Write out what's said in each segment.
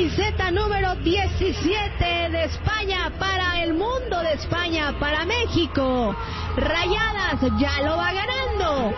camiseta número 17 de España para el mundo, de España para México. Rayadas ya lo va ganando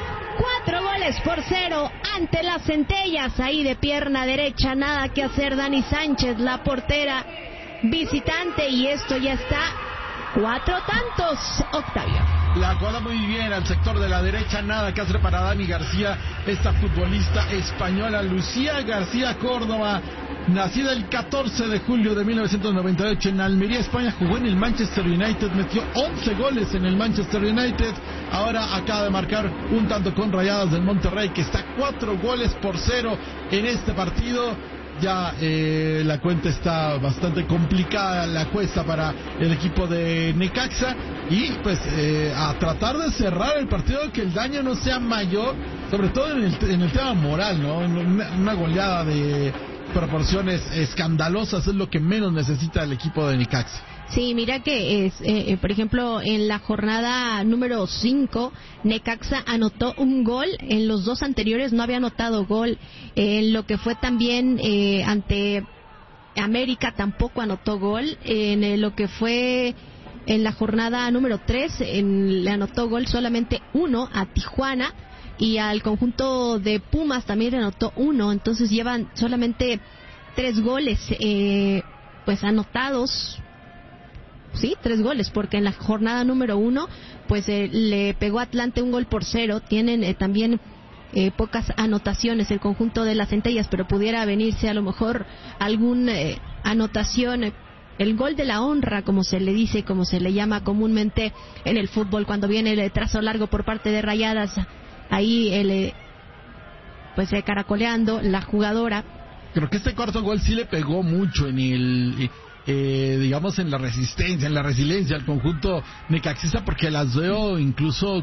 4-0 ante las Centellas, ahí de pierna derecha, nada que hacer Dani Sánchez, la portera visitante, y esto ya está 4 tantos, Octavio. La jugada muy bien al sector de la derecha, nada que hacer para Dani García, esta futbolista española, Lucía García Córdoba, nacida el 14 de julio de 1998 en Almería, España, jugó en el Manchester United, metió 11 goles en el Manchester United, ahora acaba de marcar un tanto con Rayadas del Monterrey, que está 4-0 en este partido. Ya la cuenta está bastante complicada, la cuesta para el equipo de Necaxa, y pues a tratar de cerrar el partido, que el daño no sea mayor, sobre todo en el tema moral, ¿no? Una goleada de proporciones escandalosas es lo que menos necesita el equipo de Necaxa. Sí, mira que por ejemplo, en la jornada número 5, Necaxa anotó un gol, en los 2 anteriores no había anotado gol, en lo que fue también ante América tampoco anotó gol, en lo que fue en la jornada número 3 le anotó gol solamente 1 a Tijuana, y al conjunto de Pumas también le anotó 1, entonces llevan solamente 3 goles pues anotados. Sí, 3 goles, porque en la jornada número 1 pues le pegó a Atlante 1-0. Tienen también pocas anotaciones el conjunto de las Centellas, pero pudiera venirse a lo mejor alguna anotación, el gol de la honra, como se le dice, como se le llama comúnmente en el fútbol, cuando viene el trazo largo por parte de Rayadas, ahí pues caracoleando la jugadora. Creo que este cuarto gol sí le pegó mucho en el digamos en la resistencia, en la resiliencia al conjunto necaxista, porque las veo incluso